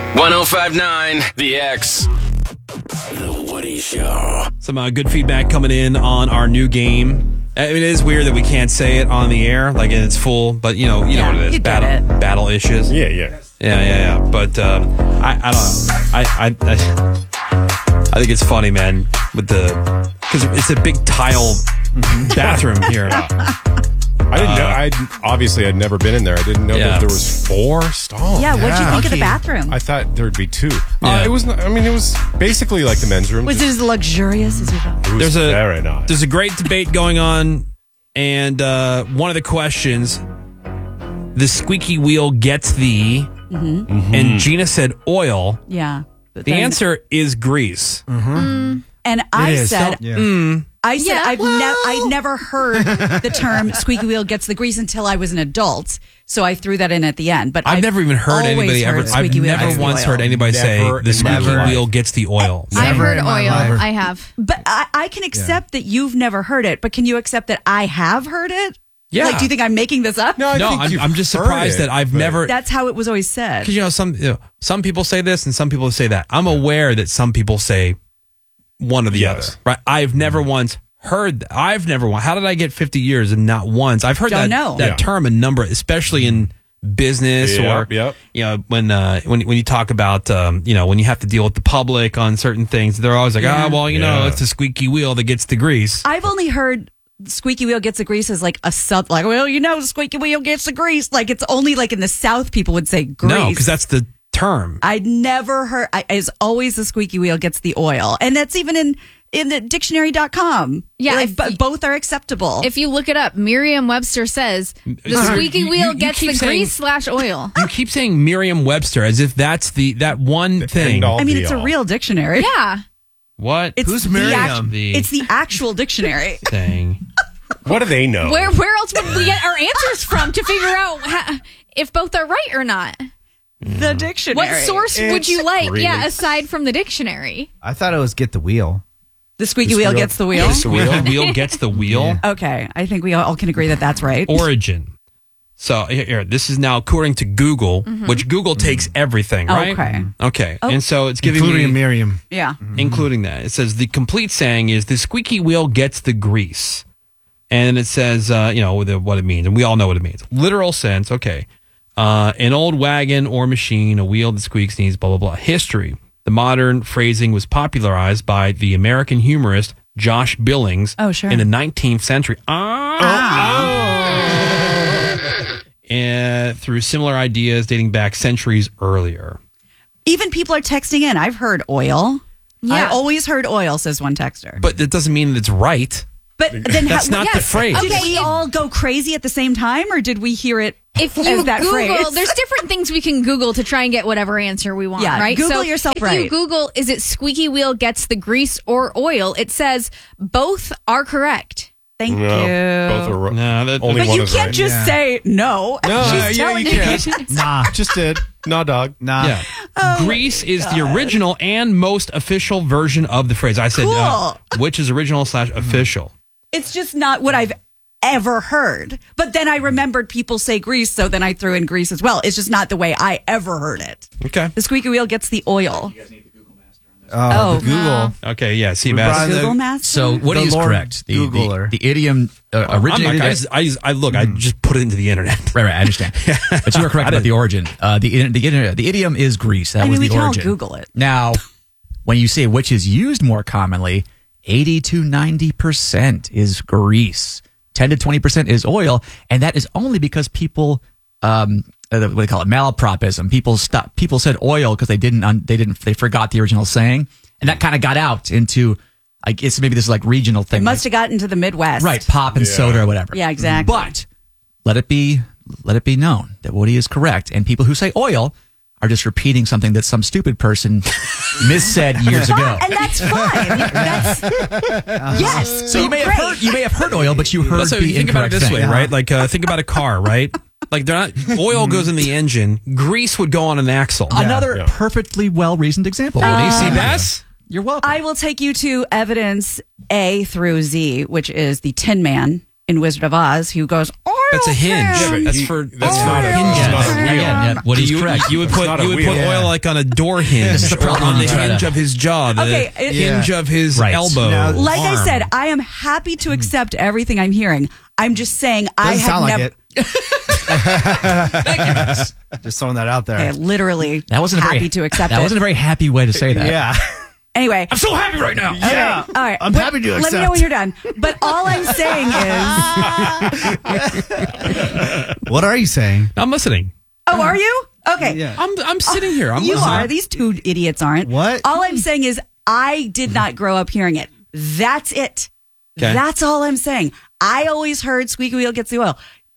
1059 The X. The Woody Show. Some good feedback coming in on our new game. It is weird that we can't say it on the air, like in its full, but you know what it is. Battle issues. Yeah. But I don't know. I think it's funny, man, because it's a big tile bathroom here. I didn't know. I'd never been in there. I didn't know that there was 4 stalls. Yeah, what'd you think of the bathroom? I thought there'd be 2. Yeah. It was basically like the men's room. Was it as luxurious as you thought? It was very nice. There's a great debate going on, and one of the questions, the squeaky wheel gets the, and Gina said oil. Yeah. The answer is grease. And I said, I'd never heard the term squeaky wheel gets the grease until I was an adult. So I threw that in at the end. But I've never even heard anybody ever. I've never once heard anybody say the squeaky wheel gets the oil. I've heard oil. I have. But I can accept that you've never heard it. But can you accept that I have heard it? Yeah. Like, do you think I'm making this up? No, I'm just surprised that I've never. That's how it was always said. Because some people say this and some people say that. I'm aware that some people say one or the other. Right? I've never once heard. How did I get 50 years and not once? I've heard that term a number, especially in business or when you talk about when you have to deal with the public on certain things. They're always like, it's the squeaky wheel that gets the grease. I've only heard squeaky wheel gets the grease as like a sub, like, squeaky wheel gets the grease. Like, it's only like in the South people would say grease. No, because that's the term. I'd never heard. It's always the squeaky wheel gets the oil. And that's even in the dictionary.com. Yeah. Both are acceptable. If you look it up, Merriam-Webster says the squeaky wheel gets the grease/oil. You keep saying Merriam-Webster as if that's that one thing. I mean, it's a real dictionary. Yeah. What? Who's Merriam? It's the actual dictionary. Thing. What do they know? Where else would we get our answers from to figure out if both are right or not? The dictionary. What source would you like? Really? Yeah, aside from the dictionary. I thought it was get the wheel. The squeaky wheel gets the wheel? The squeaky wheel gets the wheel? Yeah. Okay. I think we all can agree that that's right. Origin. So here, this is now according to Google, which Google takes everything, right? Okay. Oh. And so it's giving Including me Merriam. Yeah. including that. It says the complete saying is the squeaky wheel gets the grease. And it says, what it means. And we all know what it means. Literal sense, okay. An old wagon or machine, a wheel that squeaks, needs blah, blah, blah. History. The modern phrasing was popularized by the American humorist Josh Billings in the 19th century. And through similar ideas dating back centuries earlier. Even people are texting in. I've heard oil. Yeah. I always heard oil, says one texter. But that doesn't mean that it's right. But then That's not the phrase. Did we all go crazy at the same time, or did we hear it If you as that Google, phrase? there's different things we can Google to try and get whatever answer we want, right? Google yourself if right. you Google, is it squeaky wheel gets the grease or oil? It says both are correct. Thank you. Both are right. No, Only But one you is can't right. just say no. She's telling you can't. Nah. Just did. Nah, dog. Nah. Yeah. Grease is the original and most official version of the phrase. I said, Cool. which is original/official. It's just not what I've ever heard. But then I remembered people say grease, so then I threw in grease as well. It's just not the way I ever heard it. Okay. The squeaky wheel gets the oil. The Google. Okay, yeah, see, brought Matt. Google Master? So Woody The is Lord correct. Googler. The idiom originated. I just put it into the internet. Right, I understand. But you were correct about the origin. The idiom is grease. That was we the can origin. all Google it. Now, when you say which is used more commonly, 80 to 90% is grease. 10 to 20% is oil, and that is only because people, what do they call it, malapropism. People said oil because they forgot the original saying, and that kind of got out into, I guess maybe this is like regional thing. It must have gotten to the Midwest. Right, pop and soda or whatever. Yeah, exactly. But let it be known that Woody is correct, and people who say oil are just repeating something that some stupid person missaid years ago. And that's fine. Yes. So you may have heard oil, but you heard So the you think about it incorrect this thing. way, right? Like think about a car, right? Like oil goes in the engine, grease would go on an axle. Another perfectly well-reasoned example. Woody. See, Bess? You're welcome. I will take you to evidence A through Z, which is the Tin Man in Wizard of Oz, who goes, I That's a hinge. Yeah, but that's for not a hinges. it's not a wheel. Yeah, what he's correct. You would put not a oil wheel. like on a door hinge This is the or problem on the you try hinge to- of his jaw, the Okay, hinge of his Right. elbow. Now, Like I arm. said, I am happy to accept everything I'm hearing. I'm just saying I Doesn't have sound never. like it. Just throwing that out there. Okay, literally, That wasn't happy a very, to accept That it. wasn't a very happy way to say that. Yeah. Anyway, I'm so happy right now. Yeah. all right. I'm happy to Let me accept. know when you're done. But all I'm saying is, What are you saying? I'm listening. oh, are you? Okay. Yeah. I'm sitting here. I'm You listening. are. These two idiots aren't. What? All I'm saying is I did not grow up hearing it. That's it. Okay. That's all I'm saying. I always heard squeaky wheel gets the oil.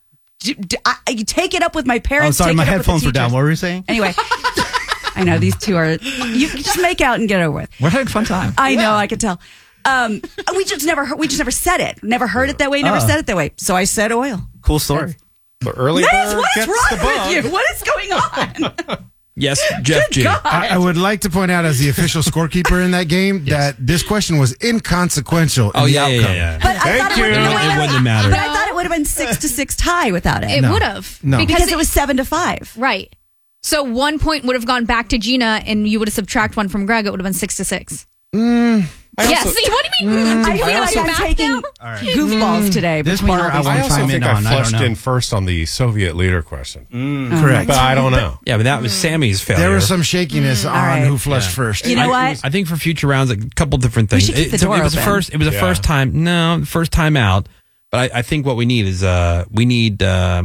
You take it up with my parents. Oh, sorry, take my it up with the headphones were down. teachers. What were you saying? Anyway, I know these two are. You can just make out and get over with. We're having a fun time. I know. I could tell. We just never said it. Never heard it that way. Never said it that way. So I said oil. Cool story. The early Yes, bird what is gets the wrong bug. with you? What is going on? Yes, Jeff G. God. I would like to point out, as the official scorekeeper in that game, that this question was inconsequential in Oh the yeah, outcome. yeah. But I thought you. it would It wouldn't have mattered. But I thought it would have been 6-6 tie without it. It would have. No. because it was 7-5. Right. So 1 point would have gone back to Gina, and you would have subtract 1 from Greg. It would have been 6-6. Yes. also- See, what do you mean? I feel like I'm taking goofballs today. This between part all I these want I to also chime think in I on. I don't flushed know. in first on the Soviet leader question. Correct. But I don't know. Yeah, but that was Sammy's failure. There was some shakiness on right. who flushed first. You know what? I think for future rounds, a couple different things. should keep the It door was the open. first. It was the Yeah. first time. No, first time out. But I think what we need is we need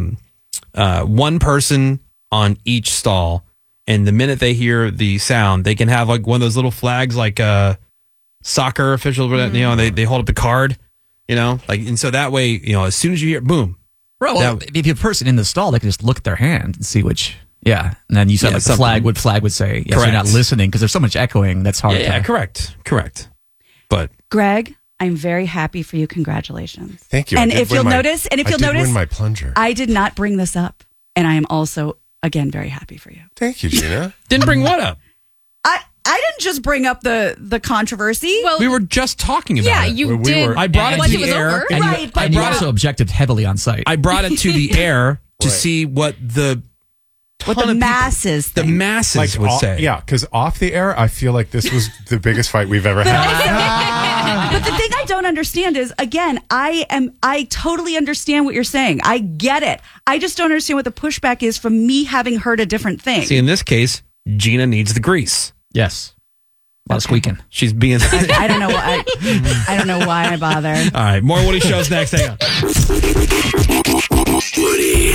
one person on each stall, and the minute they hear the sound, they can have like one of those little flags, like soccer officials. You know, they hold up the card. You know, like, and so that way, you know, as soon as you hear, boom. Well, That- if you have a person in the stall, they can just look at their hand and see which. Yeah, and then you said Yeah, like the something. flag would say yes, Correct. you're not listening because there's so much echoing that's hard. Yeah, to, correct. But Greg, I'm very happy for you. Congratulations. Thank you. And I did if you'll win my- notice, I did win my plunger. I did not bring this up, and I am also again very happy for you. Thank you, Gina. didn't bring what up? I didn't just bring up the controversy. Well, We were just talking about yeah, it. you We did. were- I brought it once to it the was air, over. and Right, you, but and you yeah. also objected heavily on site. I brought it to the air to Right. see what the what ton the of people- masses the think. masses would off- say. Yeah, because off the air, I feel like this was the biggest fight we've ever had. But the thing I don't understand is, again, I totally understand what you're saying. I get it. I just don't understand what the pushback is from me having heard a different thing. See, in this case, Gina needs the grease. Yes, a lot of squeaking. She's being. I don't know why. I don't know why I bothered. All right, more Woody shows next. Hang on. Woody.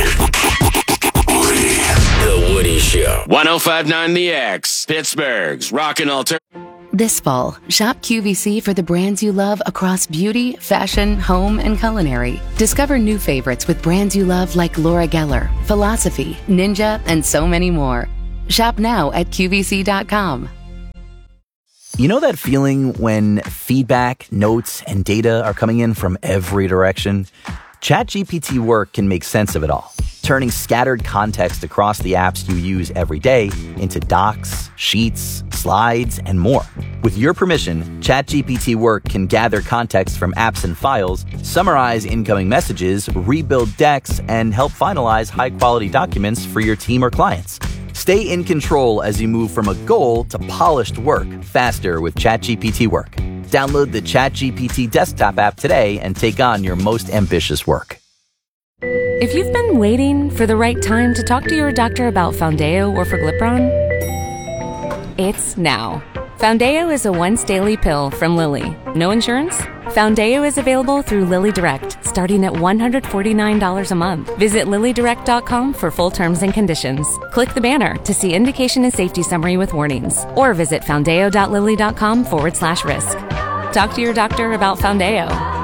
The Woody Show. 1059 The X. Pittsburgh's Rockin' Alter. This fall, shop QVC for the brands you love across beauty, fashion, home, and culinary. Discover new favorites with brands you love like Laura Geller, Philosophy, Ninja, and so many more. Shop now at QVC.com. You know that feeling when feedback, notes, and data are coming in from every direction? ChatGPT Work can make sense of it all, turning scattered context across the apps you use every day into docs, sheets, slides, and more. With your permission, ChatGPT Work can gather context from apps and files, summarize incoming messages, rebuild decks, and help finalize high-quality documents for your team or clients. Stay in control as you move from a goal to polished work faster with ChatGPT Work. Download the ChatGPT desktop app today and take on your most ambitious work. If you've been waiting for the right time to talk to your doctor about Foundeo or Forglipron, it's now. Foundeo is a once-daily pill from Lilly. No insurance? Foundeo is available through Lilly Direct, starting at $149 a month. Visit LillyDirect.com for full terms and conditions. Click the banner to see indication and safety summary with warnings, or visit foundeo.lilly.com/risk. Talk to your doctor about Foundeo.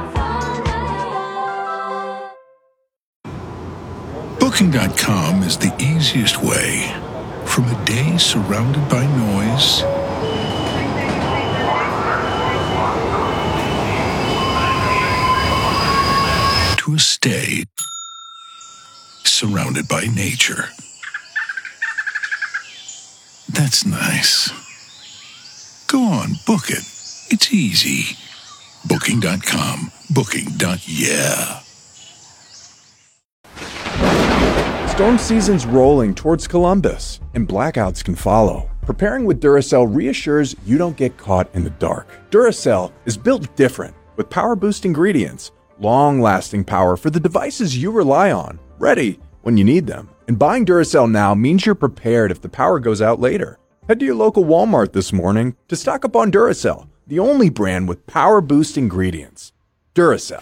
Booking.com is the easiest way. From a day surrounded by noise to a stay surrounded by nature. That's nice. Go on, book it. It's easy. Booking.com. Booking.yeah. Storm season's rolling towards Columbus, and blackouts can follow. Preparing with Duracell reassures you don't get caught in the dark. Duracell is built different, with power boost ingredients, long-lasting power for the devices you rely on, ready when you need them. And buying Duracell now means you're prepared if the power goes out later. Head to your local Walmart this morning to stock up on Duracell, the only brand with power boost ingredients. Duracell.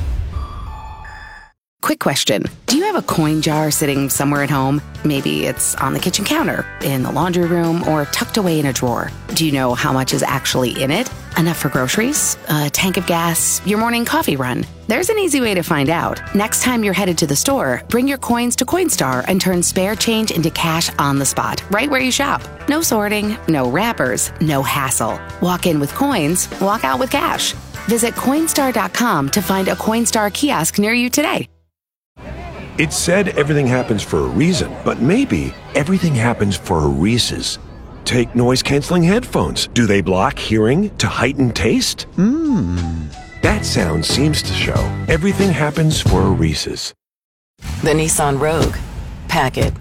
Quick question. Do you have a coin jar sitting somewhere at home? Maybe it's on the kitchen counter, in the laundry room, or tucked away in a drawer. Do you know how much is actually in it? Enough for groceries? A tank of gas? Your morning coffee run? There's an easy way to find out. Next time you're headed to the store, bring your coins to Coinstar and turn spare change into cash on the spot, right where you shop. No sorting, no wrappers, no hassle. Walk in with coins, walk out with cash. Visit Coinstar.com to find a Coinstar kiosk near you today. It's said everything happens for a reason, but maybe everything happens for a Reese's. Take noise-canceling headphones. Do they block hearing to heighten taste? That sound seems to show everything happens for a Reese's. The Nissan Rogue. Pack it.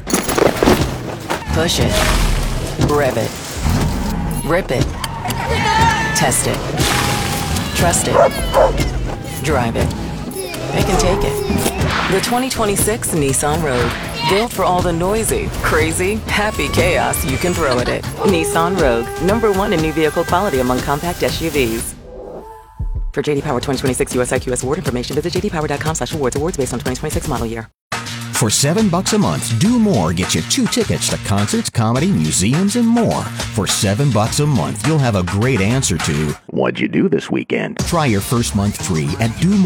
Push it. Rev it. Rip it. Test it. Trust it. Drive it. They can take it. The 2026 Nissan Rogue. Built for all the noisy, crazy, happy chaos you can throw at it. Nissan Rogue. #1 in new vehicle quality among compact SUVs. For JD Power 2026 US IQS award information, visit jdpower.com/awards. Awards based on 2026 model year. For $7 a month, Do More gets you 2 tickets to concerts, comedy, museums, and more. For $7 a month, you'll have a great answer to what'd you do this weekend? Try your first month free at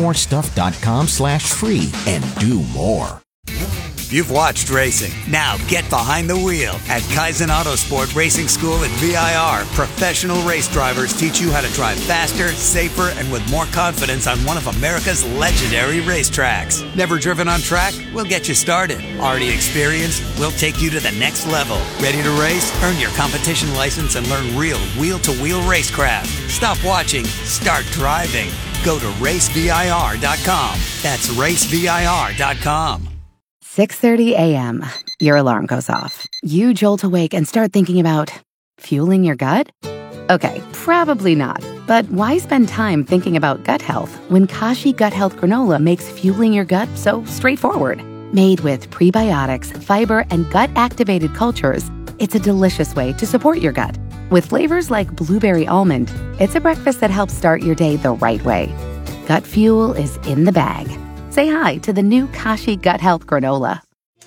domorestuff.com/free and do more. You've watched racing. Now get behind the wheel at Kaizen Autosport Racing School at VIR. Professional race drivers teach you how to drive faster, safer, and with more confidence on one of America's legendary racetracks. Never driven on track? We'll get you started. Already experienced? We'll take you to the next level. Ready to race? Earn your competition license and learn real wheel-to-wheel racecraft. Stop watching. Start driving. Go to racevir.com. That's racevir.com. 6:30 a.m. Your alarm goes off. You jolt awake and start thinking about fueling your gut? Okay, probably not. But why spend time thinking about gut health when Kashi Gut Health Granola makes fueling your gut so straightforward? Made with prebiotics, fiber, and gut-activated cultures, it's a delicious way to support your gut. With flavors like blueberry almond, it's a breakfast that helps start your day the right way. Gut fuel is in the bag. Say hi to the new Kashi Gut Health Granola.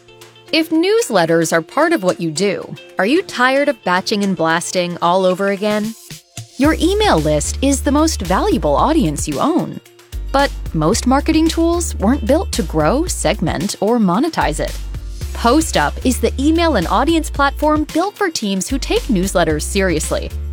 If newsletters are part of what you do, are you tired of batching and blasting all over again? Your email list is the most valuable audience you own. But most marketing tools weren't built to grow, segment, or monetize it. PostUp is the email and audience platform built for teams who take newsletters seriously.